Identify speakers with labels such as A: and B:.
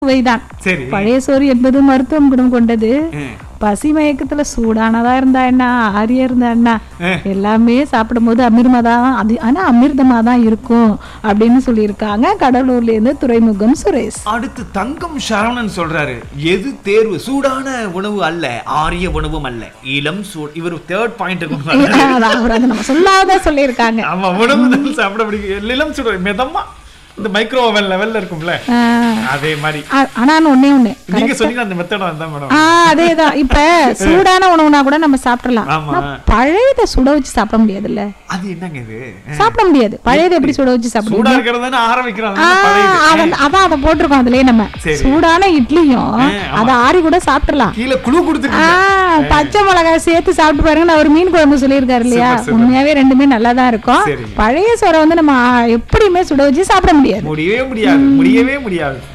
A: சுவைதான். பழைய சோறு என்பது மருத்துவம் குணம் கொண்டது. பசி மயக்கத்துல சூடானதா இருந்தா என்ன, ஆரியா இருந்தா என்ன, எல்லாமே சாப்பிடும் போது அமிர்தமாதான் அமிர்தமாதான் இருக்கும் அப்படின்னு சொல்லியிருக்காங்க கடலூர்ல இருந்து துறைமுகம் சுரேஷ்.
B: அடுத்து தங்கம் சரவணன் சொல்றாரு, எது தேர்வு? சூடான உணவு அல்ல, ஆரிய உணவும் அல்ல, இளம் சூடு. இவர் தேர்ட் பாயிண்ட்
A: நம்ம சொல்லாத சொல்லியிருக்காங்க.
B: ஆமா, உணவு சாப்பிட பிடிக்கும். இளம் சூடு மிதமா இந்த மைக்ரோ ஓவன் லெவல்ல இருக்கும்ல, அதே மாதிரி.
A: ஆனா ஒண்ணே
B: நீங்க சொன்னீங்க அந்த மெத்தட் தான் மேடம்.
A: அதேதான். இப்ப சூடான உணவுனா கூட நம்ம சாப்பிடலாம், பழையத சுட வச்சு சாப்பிட முடியாதுல்ல. அது என்னங்க இது? சாப்பிட முடியாது. பழையத எப்படி சுட வச்சு சாப்பிட முடியும்? சூடா இருக்கறதானே ஆரம்பிக்கறாங்க. அதான் அத போட்டுருக்கோம் அதுலயே. நம்ம சூடான இட்லியும் அத ஆறி கூட சாப்பிடலாம். கீழ குழு கொடுத்துட்டு பச்சை மிளகாய் சேர்த்து சாப்பிட்டு பாருங்க. நான் ஒரு மீன் குழம்பு சொல்லியிருக்காரு இல்லையா, உண்மையாவே ரெண்டுமே நல்லா தான் இருக்கும். பழைய சோறை நம்ம எப்படியுமே சுட வச்சு சாப்பிட முடியாது.
B: முடியவே முடியாது.